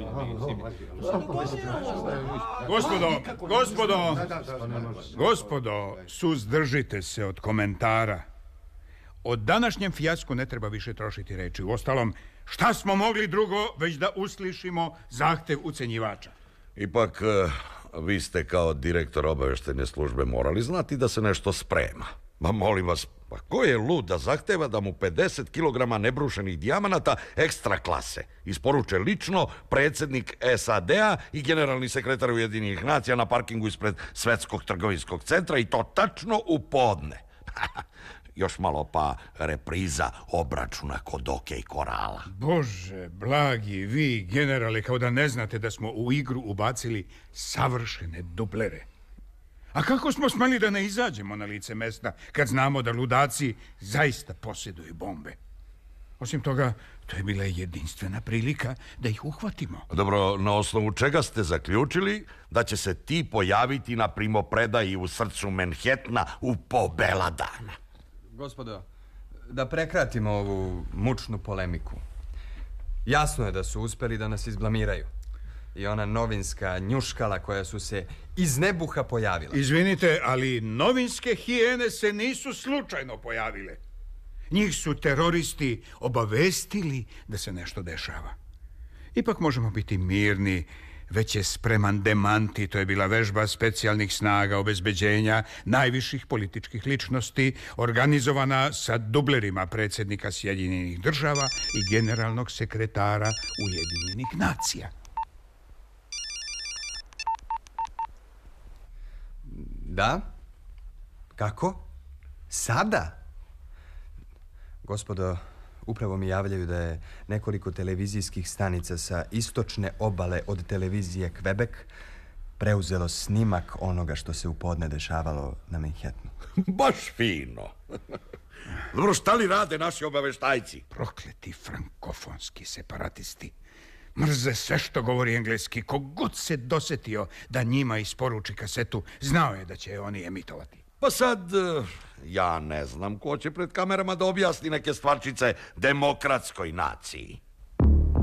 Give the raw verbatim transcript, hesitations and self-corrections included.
Gospodo, gospodo, gospodo, suzdržite se od komentara. O današnjem fijasku ne treba više trošiti reči. Uostalom, šta smo mogli drugo već da uslišimo zahtev ucenjivača? Ipak, vi ste kao direktor obaveštajne službe morali znati da se nešto sprema. Ma molim vas, pa ko je lud da zahteva da mu pedeset kilograma nebrušenih dijamanata ekstra klase isporuče lično predsjednik S A D-a i generalni sekretar Ujedinjenih nacija na parkingu ispred Svetskog trgovinskog centra, i to tačno u podne? Još malo pa repriza obračuna kod Oke i Korala. Bože, blagi, vi, generale, kao da ne znate da smo u igru ubacili savršene dublere. A kako smo smeli da ne izađemo na lice mesta kad znamo da ludaci zaista posjeduju bombe? Osim toga, to je bila jedinstvena prilika da ih uhvatimo. Dobro, na osnovu čega ste zaključili da će se ti pojaviti na primopredaji u srcu Manhattana u po bela dana? Gospodo, da prekratimo ovu mučnu polemiku. Jasno je da su uspeli da nas izblamiraju. I ona novinska njuškala koja su se iz nebuha pojavila. Izvinite, ali novinske hijene se nisu slučajno pojavile. Njih su teroristi obavestili da se nešto dešava. Ipak možemo biti mirni, već je spreman demanti. To je bila vežba specijalnih snaga obezbeđenja najviših političkih ličnosti, organizovana sa dublerima predsjednika Sjedinjenih država i generalnog sekretara Ujedinjenih nacija. Da? Kako? Sada? Gospodo, upravo mi javljaju da je nekoliko televizijskih stanica sa istočne obale od televizije Quebec preuzelo snimak onoga što se u podne dešavalo na Manhattanu. Baš fino. Dobro, šta li rade naši obaveštajci? Prokleti frankofonski separatisti. Mrze sve što govori engleski. Kogod se dosetio da njima isporuči kasetu, znao je da će je oni emitovati. Pa sad, ja ne znam ko će pred kamerama da objasni neke stvarčice demokratskoj naciji.